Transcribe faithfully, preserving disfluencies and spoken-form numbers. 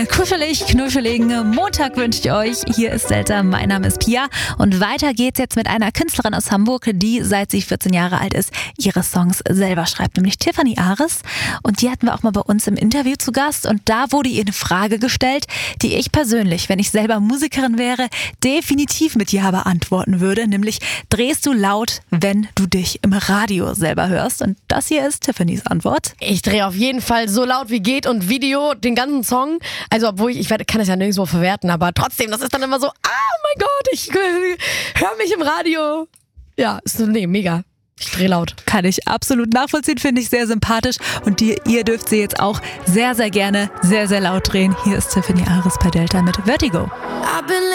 Kuschelig, knuscheligen Montag wünsche ich euch. Hier ist Delta, mein Name ist Pia und weiter geht's jetzt mit einer Künstlerin aus Hamburg, die seit sie vierzehn Jahre alt ist, ihre Songs selber schreibt, nämlich Tiffany Ares. Und die hatten wir auch mal bei uns im Interview zu Gast und da wurde ihr eine Frage gestellt, die ich persönlich, wenn ich selber Musikerin wäre, definitiv mit Ja beantworten würde, nämlich drehst du laut, wenn du dich im Radio selber hörst? Und das hier ist Tiffany's Antwort. Ich drehe auf jeden Fall so laut wie geht und Video, den ganzen Song. Also obwohl ich, ich kann das ja nirgendwo verwerten, aber trotzdem, das ist dann immer so, ah mein Gott, ich äh, höre mich im Radio. Ja, ist so, nee, mega. Ich drehe laut. Kann ich absolut nachvollziehen, finde ich sehr sympathisch. Und die, ihr dürft sie jetzt auch sehr, sehr gerne sehr, sehr laut drehen. Hier ist Tiffany Ares bei Delta mit Vertigo.